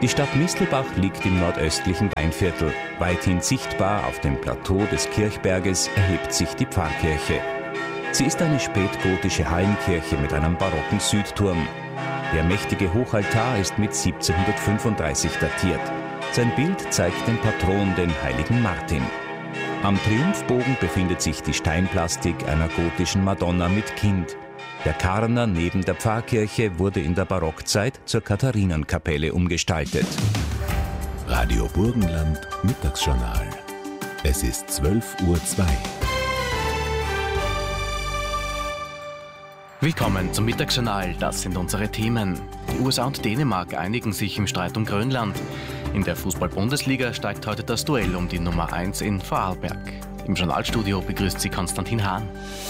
Die Stadt Mistelbach liegt im nordöstlichen Weinviertel. Weithin sichtbar auf dem Plateau des Kirchberges erhebt sich die Pfarrkirche. Sie ist eine spätgotische Hallenkirche mit einem barocken Südturm. Der mächtige Hochaltar ist mit 1735 datiert. Sein Bild zeigt den Patron, den heiligen Martin. Am Triumphbogen befindet sich die Steinplastik einer gotischen Madonna mit Kind. Der Karner neben der Pfarrkirche wurde in der Barockzeit zur Katharinenkapelle umgestaltet. Radio Burgenland Mittagsjournal. Es ist 12:02 Uhr. Willkommen zum Mittagsjournal. Das sind unsere Themen. Die USA und Dänemark einigen sich im Streit um Grönland. In der Fußball-Bundesliga steigt heute das Duell um die Nummer 1 in Vorarlberg. Im Journalstudio begrüßt sie Konstantin Hahn.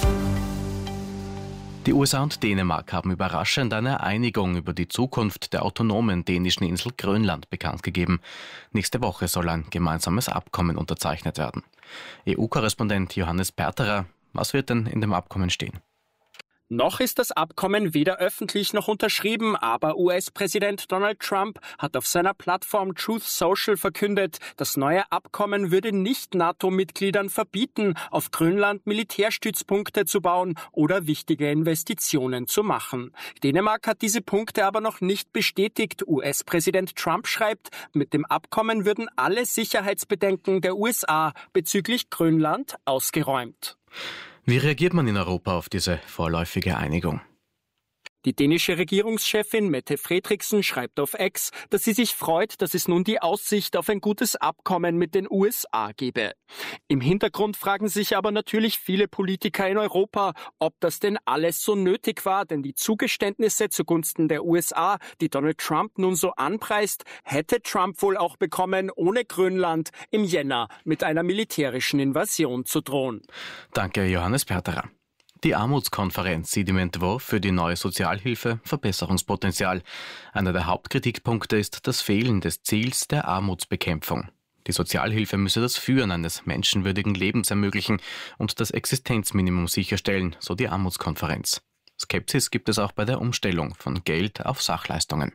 Die USA und Dänemark haben überraschend eine Einigung über die Zukunft der autonomen dänischen Insel Grönland bekannt gegeben. Nächste Woche soll ein gemeinsames Abkommen unterzeichnet werden. EU-Korrespondent Johannes Perterer, was wird denn in dem Abkommen stehen? Noch ist das Abkommen weder öffentlich noch unterschrieben, aber US-Präsident Donald Trump hat auf seiner Plattform Truth Social verkündet, das neue Abkommen würde nicht NATO-Mitgliedern verbieten, auf Grönland Militärstützpunkte zu bauen oder wichtige Investitionen zu machen. Dänemark hat diese Punkte aber noch nicht bestätigt. US-Präsident Trump schreibt, mit dem Abkommen würden alle Sicherheitsbedenken der USA bezüglich Grönland ausgeräumt. Wie reagiert man in Europa auf diese vorläufige Einigung? Die dänische Regierungschefin Mette Frederiksen schreibt auf X, dass sie sich freut, dass es nun die Aussicht auf ein gutes Abkommen mit den USA gebe. Im Hintergrund fragen sich aber natürlich viele Politiker in Europa, ob das denn alles so nötig war, denn die Zugeständnisse zugunsten der USA, die Donald Trump nun so anpreist, hätte Trump wohl auch bekommen, ohne Grönland im Jänner mit einer militärischen Invasion zu drohen. Danke, Johannes Perterer. Die Armutskonferenz sieht im Entwurf für die neue Sozialhilfe Verbesserungspotenzial. Einer der Hauptkritikpunkte ist das Fehlen des Ziels der Armutsbekämpfung. Die Sozialhilfe müsse das Führen eines menschenwürdigen Lebens ermöglichen und das Existenzminimum sicherstellen, so die Armutskonferenz. Skepsis gibt es auch bei der Umstellung von Geld auf Sachleistungen.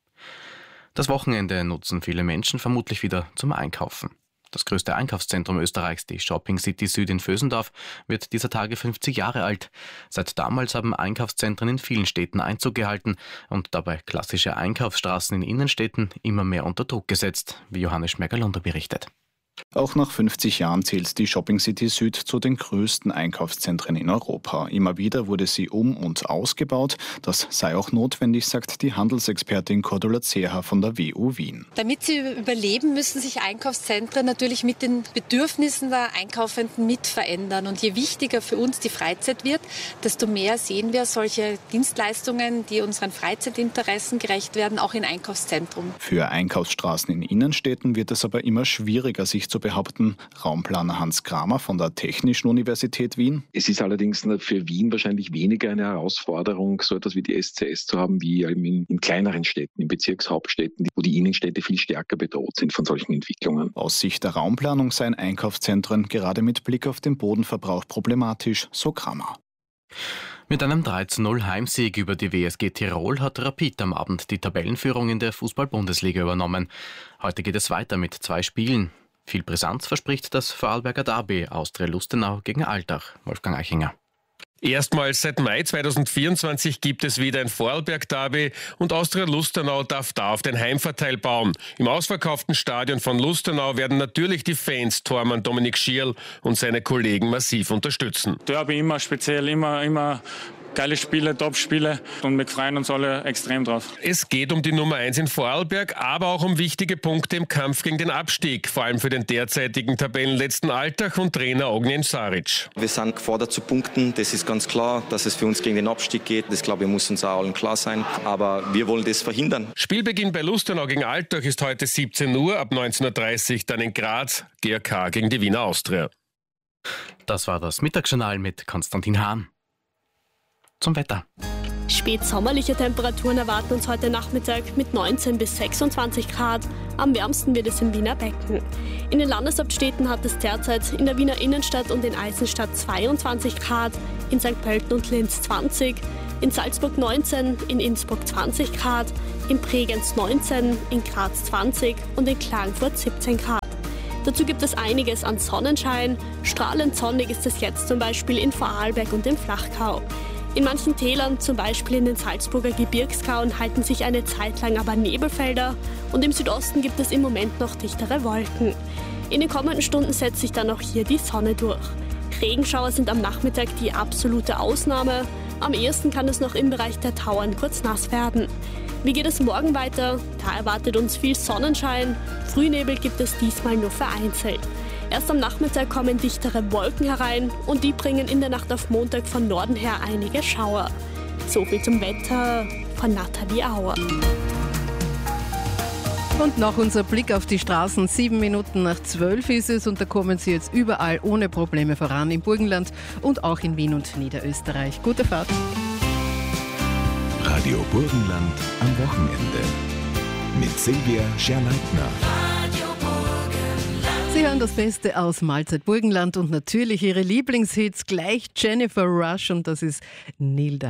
Das Wochenende nutzen viele Menschen vermutlich wieder zum Einkaufen. Das größte Einkaufszentrum Österreichs, die Shopping City Süd in Vösendorf, wird dieser Tage 50 Jahre alt. Seit damals haben Einkaufszentren in vielen Städten Einzug gehalten und dabei klassische Einkaufsstraßen in Innenstädten immer mehr unter Druck gesetzt, wie Johannes Schmerger-Lunder berichtet. Auch nach 50 Jahren zählt die Shopping City Süd zu den größten Einkaufszentren in Europa. Immer wieder wurde sie um- und ausgebaut. Das sei auch notwendig, sagt die Handelsexpertin Cordula Zeher von der WU Wien. Damit sie überleben, müssen sich Einkaufszentren natürlich mit den Bedürfnissen der Einkaufenden mit verändern. Und je wichtiger für uns die Freizeit wird, desto mehr sehen wir solche Dienstleistungen, die unseren Freizeitinteressen gerecht werden, auch in Einkaufszentren. Für Einkaufsstraßen in Innenstädten wird es aber immer schwieriger, sich zu behaupten. Raumplaner Hans Kramer von der Technischen Universität Wien. Es ist allerdings für Wien wahrscheinlich weniger eine Herausforderung, so etwas wie die SCS zu haben, wie in kleineren Städten, in Bezirkshauptstädten, wo die Innenstädte viel stärker bedroht sind von solchen Entwicklungen. Aus Sicht der Raumplanung seien Einkaufszentren gerade mit Blick auf den Bodenverbrauch problematisch, so Kramer. Mit einem 3:0 Heimsieg über die WSG Tirol hat Rapid am Abend die Tabellenführung in der Fußball-Bundesliga übernommen. Heute geht es weiter mit 2 Spielen. Viel Brisanz verspricht das Vorarlberger Derby Austria Lustenau gegen Altach. Wolfgang Eichinger. Erstmals seit Mai 2024 gibt es wieder ein Vorarlberg-Derby und Austria Lustenau darf da auf den Heimvorteil bauen. Im ausverkauften Stadion von Lustenau werden natürlich die Fans Tormann Dominik Schierl und seine Kollegen massiv unterstützen. Derby immer speziell, immer geile Spiele, Top-Spiele und wir freuen uns alle extrem drauf. Es geht um die Nummer 1 in Vorarlberg, aber auch um wichtige Punkte im Kampf gegen den Abstieg, vor allem für den derzeitigen Tabellenletzten Altach und Trainer Ognjen Saric. Wir sind gefordert zu punkten, das ist ganz klar, dass es für uns gegen den Abstieg geht. Das, glaube ich, muss uns auch allen klar sein, aber wir wollen das verhindern. Spielbeginn bei Lustenau gegen Altach ist heute 17 Uhr, ab 19:30 Uhr dann in Graz, GRK gegen die Wiener Austria. Das war das Mittagsjournal mit Konstantin Hahn. Zum Wetter. Spätsommerliche Temperaturen erwarten uns heute Nachmittag mit 19 bis 26 Grad. Am wärmsten wird es im Wiener Becken. In den Landeshauptstädten hat es derzeit in der Wiener Innenstadt und in Eisenstadt 22 Grad, in St. Pölten und Linz 20, In Salzburg 19, in Innsbruck 20 Grad, in Bregenz 19, in Graz 20 und in Klagenfurt 17 Grad. Dazu gibt es einiges an Sonnenschein. Strahlend sonnig ist es jetzt zum Beispiel in Vorarlberg und im Flachgau. In manchen Tälern, zum Beispiel in den Salzburger Gebirgskauen, halten sich eine Zeit lang aber Nebelfelder und im Südosten gibt es im Moment noch dichtere Wolken. In den kommenden Stunden setzt sich dann auch hier die Sonne durch. Regenschauer sind am Nachmittag die absolute Ausnahme. Am ehesten kann es noch im Bereich der Tauern kurz nass werden. Wie geht es morgen weiter? Da erwartet uns viel Sonnenschein. Frühnebel gibt es diesmal nur vereinzelt. Erst am Nachmittag kommen dichtere Wolken herein und die bringen in der Nacht auf Montag von Norden her einige Schauer. So viel zum Wetter von Nathalie Auer. Und noch unser Blick auf die Straßen. 7 Minuten nach 12 ist es und da kommen Sie jetzt überall ohne Probleme voran im Burgenland und auch in Wien und Niederösterreich. Gute Fahrt. Radio Burgenland am Wochenende mit Silvia Scherleitner. Sie hören das Beste aus Mahlzeit Burgenland und natürlich Ihre Lieblingshits, gleich Jennifer Rush und das ist Nilda.